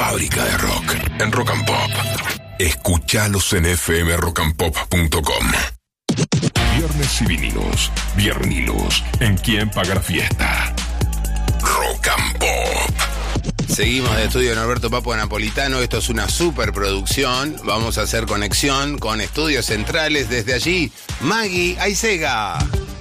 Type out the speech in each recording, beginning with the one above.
fábrica de rock en Rock and Pop. Escuchalos en fmrockandpop.com. Viernes y vinilos, viernilos, ¿en quién paga la fiesta? Rock and Pop. Seguimos de estudio en Norberto Papo Napolitano. Esto es una superproducción. Vamos a hacer conexión con estudios centrales. Desde allí, Maggie Aizega.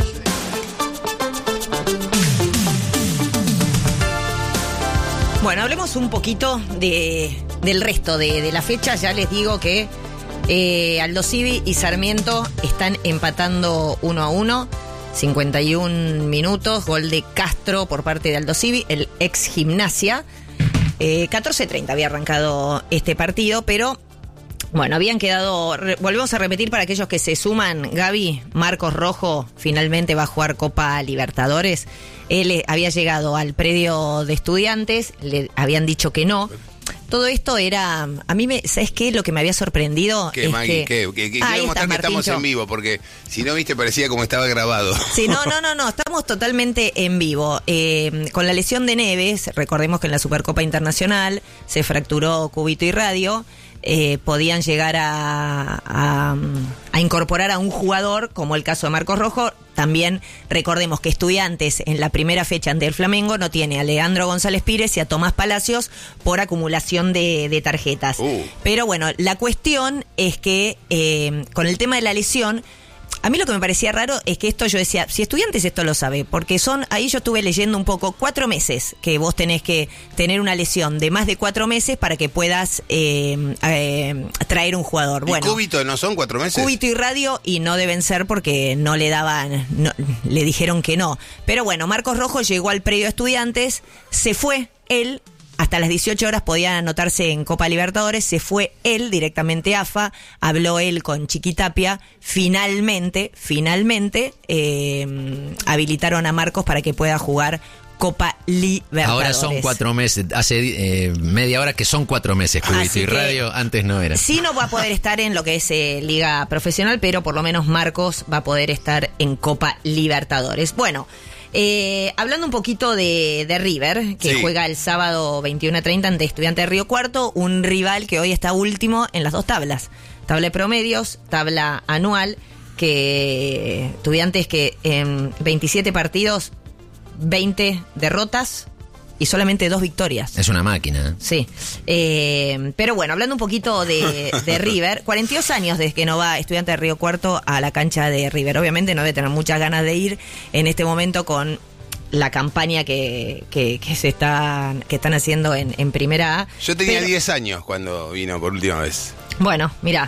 Bueno, hablemos un poquito del resto de la fecha. Ya les digo que Aldosivi y Sarmiento están empatando 1-1. 51 minutos, gol de Castro por parte de Aldosivi, el ex Gimnasia. 14:30 había arrancado este partido, pero bueno, habían quedado... Volvemos a repetir para aquellos que se suman. Gaby, Marcos Rojo finalmente va a jugar Copa Libertadores. Él había llegado al predio de Estudiantes, le habían dicho que no. Todo esto era... A mí, ¿sabes qué? Lo que me había sorprendido ¿Qué, es Maggie? que... Quiero mostrar que estamos en vivo, porque si no, viste, parecía como estaba grabado. Sí, no, estamos totalmente en vivo. Con la lesión de Neves, recordemos que en la Supercopa Internacional se fracturó cúbito y radio, podían llegar a incorporar a un jugador, como el caso de Marcos Rojo. También recordemos que Estudiantes en la primera fecha ante el Flamengo no tiene a Leandro González Pires y a Tomás Palacios por acumulación de tarjetas. Pero bueno, la cuestión es que con el tema de la lesión, a mí lo que me parecía raro es que esto yo decía, si Estudiantes esto lo sabe, porque ahí yo estuve leyendo un poco, 4 meses que vos tenés que tener una lesión de más de 4 meses para que puedas traer un jugador. Bueno, ¿y cúbito no son 4 meses? Cúbito y radio, y no deben ser porque no le daban, le dijeron que no. Pero bueno, Marcos Rojo llegó al predio de Estudiantes, se fue él. Hasta las 18 horas podía anotarse en Copa Libertadores, se fue él directamente a AFA, habló él con Chiquitapia, finalmente habilitaron a Marcos para que pueda jugar Copa Libertadores. Ahora son 4 meses, hace media hora que son 4 meses, cúbito y radio, antes no era. Sí, no va a poder estar en lo que es Liga Profesional, pero por lo menos Marcos va a poder estar en Copa Libertadores. Bueno, hablando un poquito de River, que juega el sábado 21:30 ante Estudiantes de Río Cuarto, un rival que hoy está último en las 2 tablas. Tabla de promedios, tabla anual, que Estudiantes que en 27 partidos, 20 derrotas y solamente 2 victorias. Es una máquina. Sí. Pero bueno, hablando un poquito de River, 42 años desde que no va Estudiantes de Río Cuarto a la cancha de River. Obviamente no debe tener muchas ganas de ir en este momento con la campaña que están haciendo en Primera A. Yo tenía 10 años cuando vino por última vez. Bueno, mirá.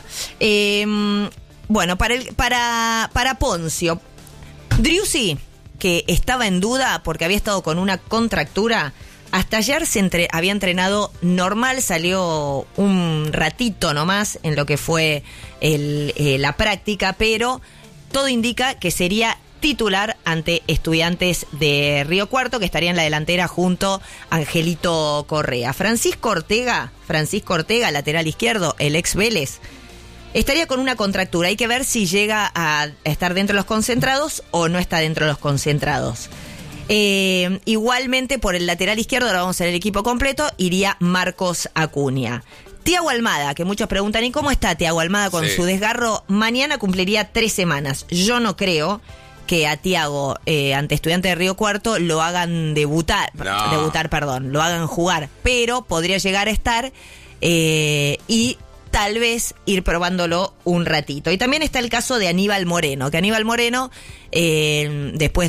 Bueno, para Poncio, Driussi, que estaba en duda porque había estado con una contractura, hasta ayer había entrenado normal, salió un ratito nomás en lo que fue la práctica, pero todo indica que sería titular ante Estudiantes de Río Cuarto, que estaría en la delantera junto a Angelito Correa. Francisco Ortega, lateral izquierdo, el ex Vélez, estaría con una contractura. Hay que ver si llega a estar dentro de los concentrados o no está dentro de los concentrados. Igualmente, por el lateral izquierdo, ahora vamos a ver el equipo completo, iría Marcos Acuña. Thiago Almada, que muchos preguntan, ¿y cómo está Thiago Almada con su desgarro? Mañana cumpliría 3 semanas. Yo no creo que a Thiago, ante Estudiantes de Río Cuarto, lo hagan lo hagan jugar, pero podría llegar a estar y tal vez ir probándolo un ratito. Y también está el caso de Aníbal Moreno, que Aníbal Moreno, después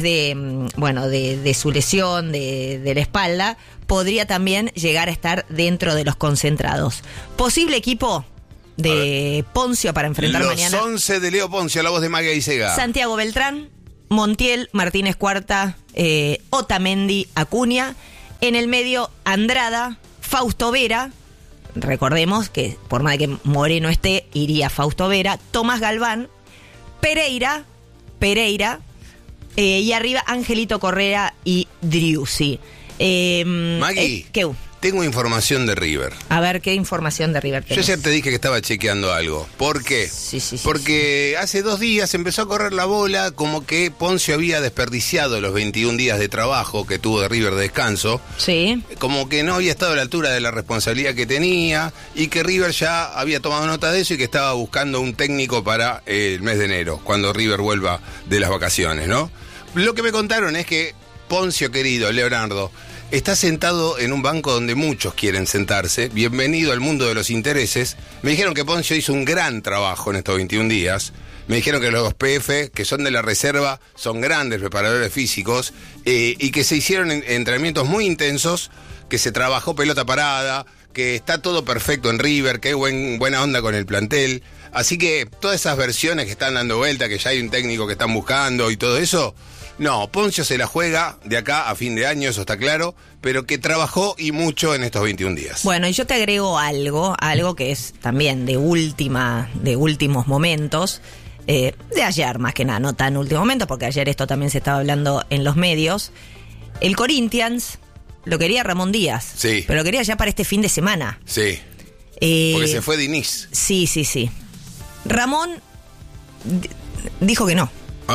de su lesión de la espalda, podría también llegar a estar dentro de los concentrados. Posible equipo de Poncio para enfrentar mañana. Los 11 de Leo Poncio, la voz de Maggie Aizega. Santiago Beltrán, Montiel, Martínez Cuarta, Otamendi, Acuña. En el medio, Andrada, Fausto Vera. Recordemos que por más de que Moreno esté, iría Fausto Vera, Tomás Galván, Pereira, y arriba Angelito Correa y Driussi. Maggie, tengo información de River. A ver, ¿qué información de River tenés? Yo ayer te dije que estaba chequeando algo. ¿Por qué? Sí. Porque hace 2 días empezó a correr la bola como que Poncio había desperdiciado los 21 días de trabajo que tuvo de River de descanso. Sí. Como que no había estado a la altura de la responsabilidad que tenía y que River ya había tomado nota de eso y que estaba buscando un técnico para el mes de enero, cuando River vuelva de las vacaciones, ¿no? Lo que me contaron es que Poncio, querido, Leonardo, está sentado en un banco donde muchos quieren sentarse. Bienvenido al mundo de los intereses. Me dijeron que Poncio hizo un gran trabajo en estos 21 días. Me dijeron que los PF, que son de la reserva, son grandes preparadores físicos y que se hicieron entrenamientos muy intensos, que se trabajó pelota parada, que está todo perfecto en River, que hay buena onda con el plantel. Así que todas esas versiones que están dando vuelta, que ya hay un técnico que están buscando y todo eso... No, Poncio se la juega de acá a fin de año, eso está claro, pero que trabajó y mucho en estos 21 días. Bueno, y yo te agrego algo que es también de últimos momentos, de ayer más que nada, no tan último momento, porque ayer esto también se estaba hablando en los medios. El Corinthians lo quería Ramón Díaz, sí, pero lo quería ya para este fin de semana. Sí, porque se fue Diniz. Sí. Ramón dijo que no.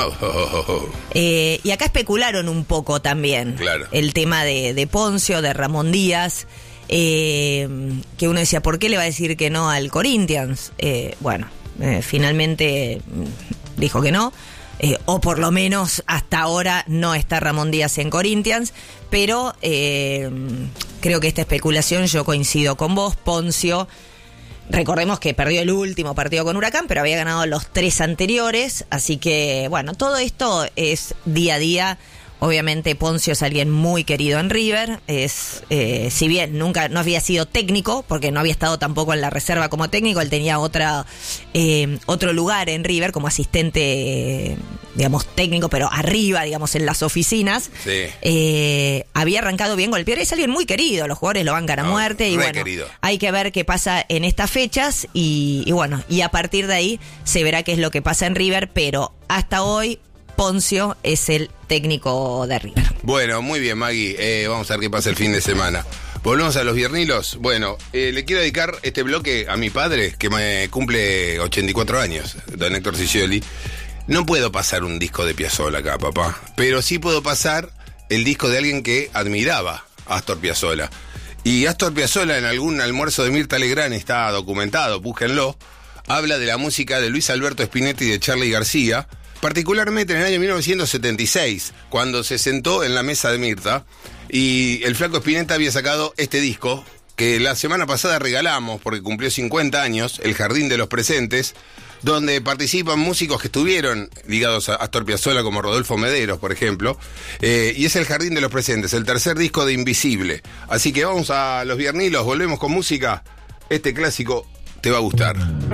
Y acá especularon un poco también, claro, el tema de Poncio, de Ramón Díaz, que uno decía, ¿por qué le va a decir que no al Corinthians? Finalmente dijo que no, o por lo menos hasta ahora no está Ramón Díaz en Corinthians, pero creo que esta especulación, yo coincido con vos, Poncio. Recordemos que perdió el último partido con Huracán, pero había ganado los 3 anteriores, así que, bueno, todo esto es día a día. Obviamente Poncio es alguien muy querido en River, si bien nunca no había sido técnico, porque no había estado tampoco en la reserva como técnico, él tenía otro lugar en River como asistente, digamos, técnico, pero arriba, digamos, en las oficinas. Sí. Había arrancado bien golpeador, es alguien muy querido, los jugadores lo bancan a muerte, y bueno, querido. Hay que ver qué pasa en estas fechas, y bueno, y a partir de ahí se verá qué es lo que pasa en River, pero hasta hoy Poncio es el técnico de River. Bueno, muy bien, Maggie. Vamos a ver qué pasa el fin de semana. Volvemos a los viernilos. Bueno, le quiero dedicar este bloque a mi padre, que me cumple 84 años, don Héctor Ciccioli. No puedo pasar un disco de Piazzolla acá, papá, pero sí puedo pasar el disco de alguien que admiraba a Astor Piazzolla. Y Astor Piazzolla, en algún almuerzo de Mirta Legrand, está documentado, búsquenlo, habla de la música de Luis Alberto Spinetta y de Charly García, particularmente en el año 1976, cuando se sentó en la mesa de Mirta y el flaco Spinetta había sacado este disco que la semana pasada regalamos porque cumplió 50 años, El Jardín de los Presentes, donde participan músicos que estuvieron ligados a Astor Piazzolla, como Rodolfo Mederos, por ejemplo, y es El Jardín de los Presentes, el tercer disco de Invisible. Así que vamos a los viernilos, volvemos con música, este clásico te va a gustar.